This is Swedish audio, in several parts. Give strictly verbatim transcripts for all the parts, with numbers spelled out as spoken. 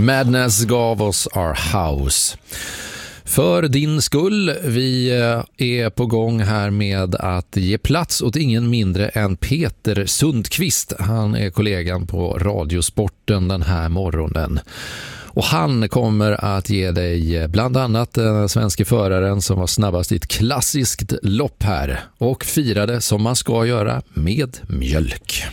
Madness gav oss Our House. För din skull, vi är på gång här med att ge plats åt ingen mindre än Peter Sundqvist. Han är kollegan på Radiosporten den här morgonen. Och han kommer att ge dig bland annat den svenska föraren som var snabbast i ett klassiskt lopp här och firade som man ska göra med mjölk.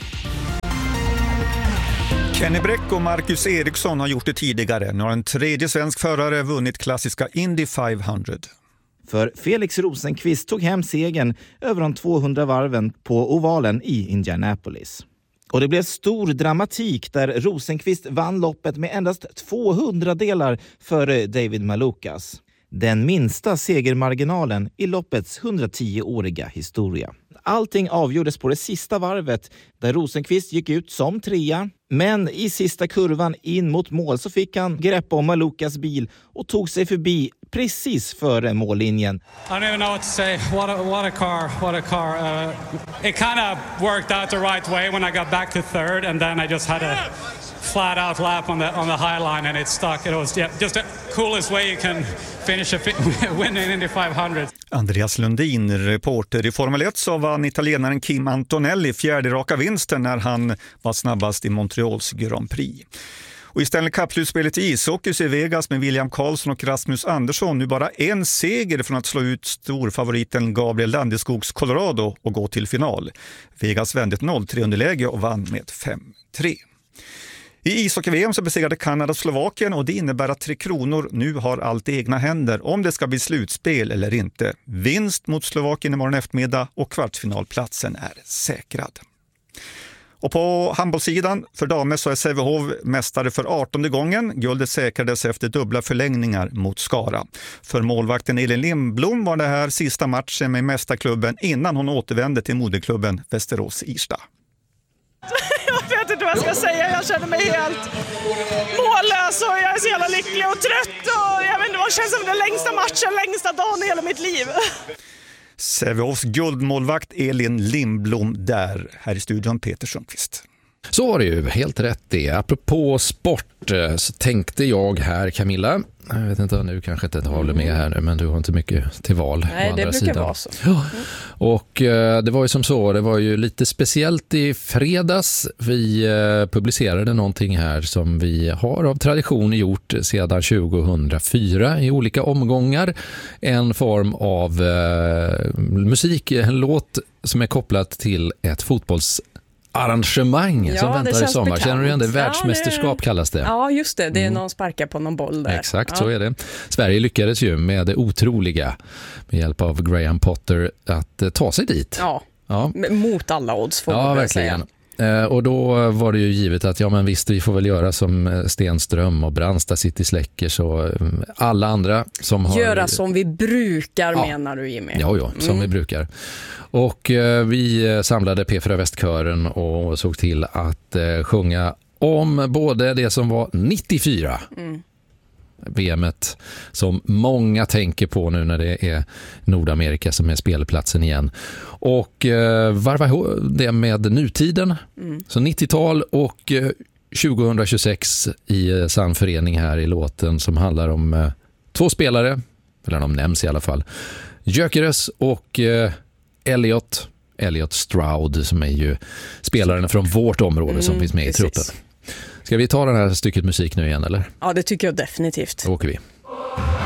Kenny Bräck och Marcus Eriksson har gjort det tidigare. Nu har en tredje svensk förare vunnit klassiska Indy femhundra. För Felix Rosenqvist tog hem segern över de tvåhundra varven på ovalen i Indianapolis. Och det blev stor dramatik där Rosenqvist vann loppet med endast tvåhundra delar före David Malukas. Den minsta segermarginalen i loppets hundratio-åriga historia. Allting avgjordes på det sista varvet där Rosenqvist gick ut som trea. Men i sista kurvan in mot mål så fick han greppa om Malukas bil och tog sig förbi precis före mållinjen. I don't even know what to say. What a, what a car, what a car. Uh, it kind of worked out the right way when I got back to third and then I just had a flat out lap on the on the high line and it stuck. It was yeah, just the coolest way you can finish a win in Indy femhundra. Andreas Lundin, reporter i Formel ett, så vann italienaren Kim Antonelli fjärde raka vinsten när han var snabbast i Montreals Grand Prix. Och i Stanley Cup-slutspelet i ishockey i Vegas med William Karlsson och Rasmus Andersson nu bara en seger från att slå ut storfavoriten Gabriel Landeskogs Colorado och gå till final. Vegas vände ett noll tre underläge och vann med fem tre. I ishockey-V M så besegrade Kanada Slovakien och det innebär att Tre Kronor nu har allt i egna händer om det ska bli slutspel eller inte. Vinst mot Slovakien imorgon eftermiddag och kvartsfinalplatsen är säkrad. Och på handbollssidan för damer så är Sävehof mästare för artonde gången. Guldet säkrades efter dubbla förlängningar mot Skara. För målvakten Elin Lindblom var det här sista matchen med mästarklubben innan hon återvände till moderklubben Västerås-Irsta. Jag vet inte vad jag ska säga. Jag känner mig helt mållös och jag är så jävla lycklig och trött. Och jag vet inte, det känns som den längsta matchen, längsta dagen i hela mitt liv. Sävehofs guldmålvakt Elin Lindblom där, här i studion Peter Sundqvist. Så var det ju, helt rätt det. Apropå sport så tänkte jag här, Camilla, jag vet inte, nu kanske inte håller med här nu, men du har inte mycket till val. Nej, det brukar sidan. vara så. Ja. Och eh, det var ju som så, det var ju lite speciellt i fredags. Vi eh, publicerade någonting här som vi har av tradition gjort sedan tjugohundrafyra i olika omgångar. En form av eh, musik, en låt som är kopplat till ett fotbolls arrangemang ja, som väntar i sommar. Bekant. Känner du igen det? Världsmästerskap ja, det... kallas det. Ja, just det. Det är mm. någon sparkar på någon boll där. Exakt, ja. Så är det. Sverige lyckades ju med det otroliga med hjälp av Graham Potter att uh, ta sig dit. Ja, ja. mot alla odds får ja, man verkligen. säga. Uh, och då var det ju givet att ja men visst, vi får väl göra som Stenström och Brandsta City Släckers och um, alla andra som har... Göra som vi brukar ja. menar du Jimmy. Ja, ja, som mm. vi brukar. Och eh, vi samlade P fyra Västkören och såg till att eh, sjunga om både det som var nittiofyra mm. V M-et som många tänker på nu när det är Nordamerika som är spelplatsen igen. Och eh, varva ihop det med nutiden. Mm. Så nittiotal och eh, tjugohundratjugosex i eh, sann förening här i låten som handlar om eh, två spelare, eller de nämns i alla fall. Gyökeres och eh, Elliot, Elliot Stroud som är ju spelaren från vårt område mm, som finns med precis. i truppen. Ska vi ta den här stycket musik nu igen eller? Ja, det tycker jag definitivt. Då åker vi.